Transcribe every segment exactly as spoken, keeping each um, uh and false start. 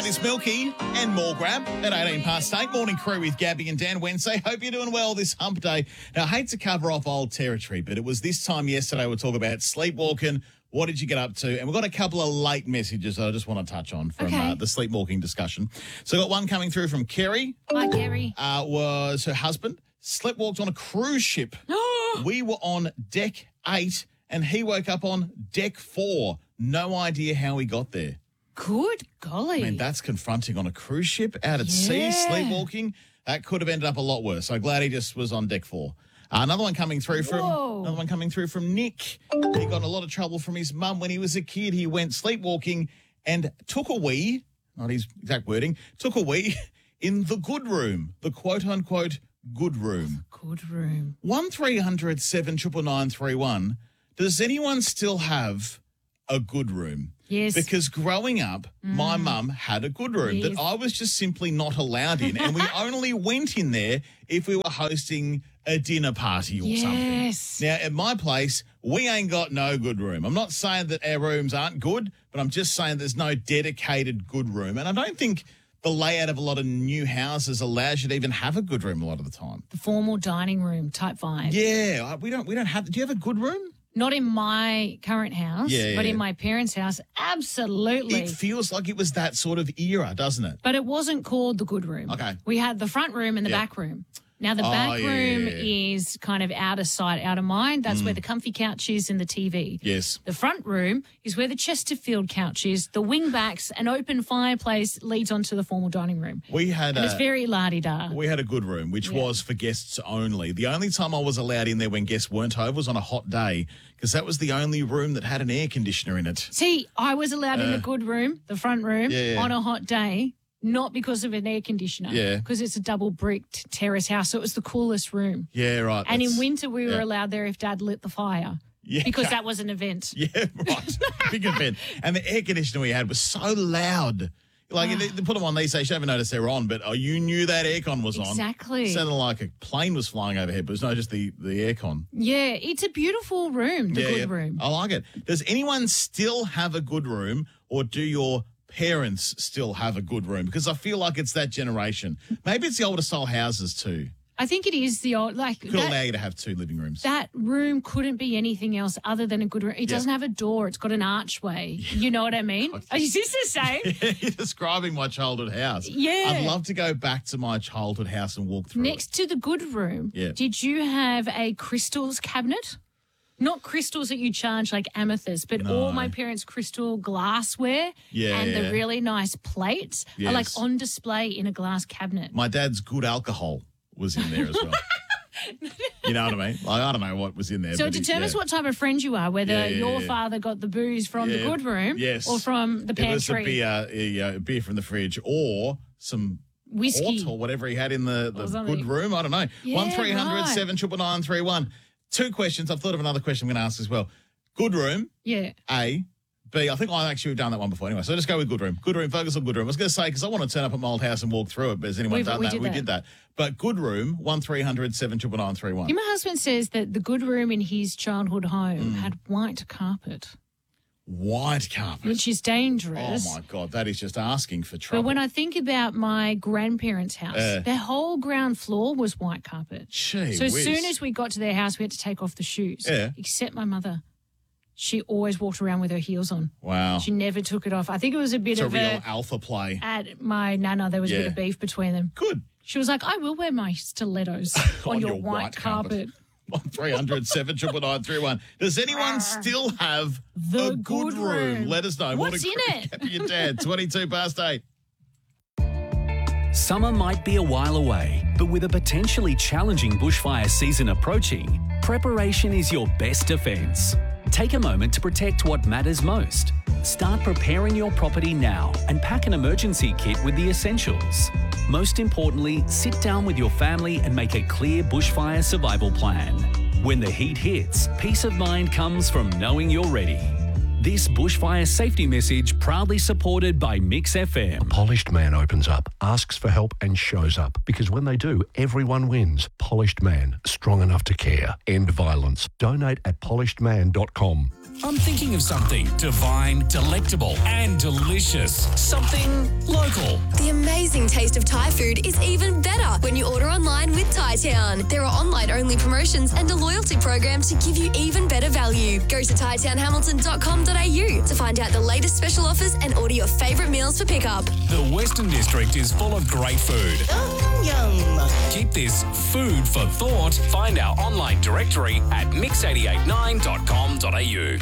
this Milky and more grab at eighteen past eight. Morning crew with Gabby and Dan Wednesday. Hope you're doing well this hump day. Now, I hate to cover off old territory, but it was this time yesterday we'll talk about sleepwalking. What did you get up to? And we've got a couple of late messages that I just want to touch on from okay. uh, the sleepwalking discussion. So I got one coming through from Kerry. Hi, Kerry. Uh, was her husband sleepwalked on a cruise ship. We were on deck eight and he woke up on deck four. No idea how he got there. Good golly. I mean, that's confronting on a cruise ship out at sea, Yeah. sleepwalking. That could have ended up a lot worse. So glad he just was on deck four. Uh, another one coming through from Whoa. another one coming through from Nick. He got in a lot of trouble from his mum when he was a kid. He went sleepwalking and took a wee, not his exact wording, took a wee in the good room, the quote unquote good room. Good room. One three hundred seven triple nine three one. Does anyone still have a good room? Yes. Because growing up, my mum had a good room Yes. that I was just simply not allowed in. And we only went in there if we were hosting a dinner party or something. Yes. Now, at my place, we ain't got no good room. I'm not saying that our rooms aren't good, but I'm just saying there's no dedicated good room. And I don't think the layout of a lot of new houses allows you to even have a good room a lot of the time. The formal dining room type vibe. Yeah, I- we don't we don't have. Do you have a good room? Not in my current house, Yeah, but yeah. in my parents' house, absolutely. It feels like it was that sort of era, doesn't it? But it wasn't called the good room. Okay. We had the front room and the Yeah. back room. Now, the Oh, back yeah, room yeah, yeah. is kind of out of sight, out of mind. That's where the comfy couch is and the T V. Yes. The front room is where the Chesterfield couch is, the wing backs, an open fireplace leads onto the formal dining room. We had And a, it's very la-di-da. we had a good room, which Yeah. was for guests only. The only time I was allowed in there when guests weren't over was on a hot day because that was the only room that had an air conditioner in it. See, I was allowed in the good room, the front room, Uh. Yeah, yeah. on a hot day, not because of an air conditioner. Yeah. Because it's a double bricked terrace house, so it was the coolest room. Yeah, right. And in that's- winter, we were yeah. allowed there if Dad lit the fire. Yeah. Because that was an event. Yeah, right. Big event. And the air conditioner we had was so loud. Like, they, they put them on these days, you don't even notice they're on, but oh, you knew that aircon was on. Exactly. Sounded like a plane was flying overhead, but it's not just the, the aircon. Yeah, it's a beautiful room, the yeah, good yeah. room. I like it. Does anyone still have a good room, or do your parents still have a good room? Because I feel like it's that generation. Maybe it's the older style houses too. I think it is the old, like, Could that, allow you to have two living rooms. that room couldn't be anything else other than a good room. It doesn't have a door. It's got an archway. You know what I mean? Is this the same? You're describing my childhood house. Yeah. I'd love to go back to my childhood house and walk through Next to the good room, Yeah. did you have a crystals cabinet? Not crystals that you charge like amethyst, but all my parents' crystal glassware Yeah, and yeah. the really nice plates are like Yes. on display in a glass cabinet. it. My dad's good alcohol was in there as well. You know what I mean? Like, I don't know what was in there. So it but he- determines yeah. what type of friend you are, whether Yeah, yeah, your yeah. father got the booze from the Yeah. good room Yes. or from the It was a pantry. beer, a, uh, beer from the fridge or some Whiskey. port or whatever he had in the, the Or something. good room. I don't know. Yeah, One three hundred right. seven triple nine three one. Two questions. I've thought of another question I'm going to ask as well. Good room, Yeah. A. B, I think I actually have done that one before anyway. So just go with good room. Good room, focus on good room. I was going to say, because I want to turn up at my old house and walk through it, but has anyone We've- done we that? did we that. did that. But good room, one three hundred seven triple nine three one. My husband says that the good room in his childhood home Mm. had white carpet, White carpet. which is Oh, dangerous. my God. That is just asking for trouble. But when I think about my grandparents' house, Uh. their whole ground floor was white carpet. Gee So as whiz. soon as we got to their house, we had to take off the shoes. Yeah. Except my mother. She always walked around with her heels on. Wow. She never took it off. I think it was a bit It's a of real a... alpha play. At my nana, there was a bit Yeah. of beef between them. Good. She was like, I will wear my stilettos on, your, white, carpet. One three hundred seven triple nine three one. Does anyone still have The a good good room? room. Let us know. What's Morning in crew, it? Gabby and Dad, twenty-two past eight. Summer might be a while away, but with a potentially challenging bushfire season approaching, preparation is your best defence. Take a moment to protect what matters most. Start preparing your property now and pack an emergency kit with the essentials. Most importantly, sit down with your family and make a clear bushfire survival plan. When the heat hits, peace of mind comes from knowing you're ready. This bushfire safety message proudly supported by Mix F M. A polished man opens up, asks for help and shows up. Because when they do, everyone wins. Polished Man, strong enough to care. End violence. Donate at polished man dot com. I'm thinking of something divine, delectable, and delicious. Something local. The amazing taste of Thai food is even better when you order online with Thai Town. There are online-only promotions and a loyalty program to give you even better value. Go to thai town hamilton dot com dot a u to find out the latest special offers and order your favourite meals for pickup. The Western District is full of great food. Yum, yum. Keep this food for thought. Find our online directory at mix eight eight nine dot com dot a u.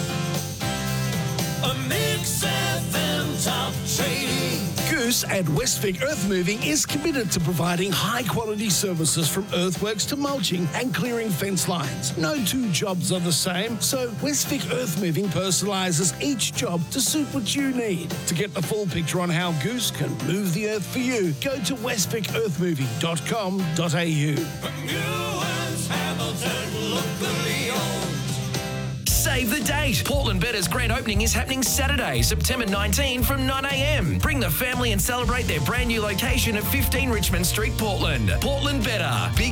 A Mix F M top trading. Goose at Westvic Earth Moving is committed to providing high-quality services from earthworks to mulching and clearing fence lines. No two jobs are the same, so Westvic Earth Moving personalises each job to suit what you need. To get the full picture on how Goose can move the earth for you, go to westvic earth moving dot com dot a u. Newlands, Hamilton, locally owned. Save the date. Portland Better's grand opening is happening Saturday, September nineteenth from nine a m. Bring the family and celebrate their brand new location at fifteen Richmond Street, Portland. Portland Better. Big